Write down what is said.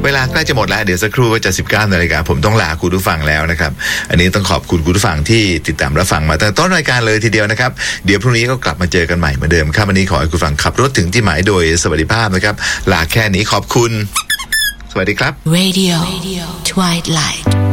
เวลาใกล้จะหมดแล้วเดี๋ยวสักครู่ก็จะ 19 นาฬิกาผมต้องลาคุณผู้ฟังแล้วนะครับอันนี้ต้องขอบคุณคุณผู้ฟังที่ติดตามรับฟังมาตั้งแต่ต้นรายการเลยทีเดียวนะครับเดี๋ยวพรุ่งนี้ก็กลับมาเจอกันใหม่เหมือนเดิมครับวันนี้ขอให้คุณผู้ฟังขับรถถึงที่หมายโดยสวัสดิภาพนะครับลาแค่นี้ขอบคุณสวัสดีครับ Radio Twilight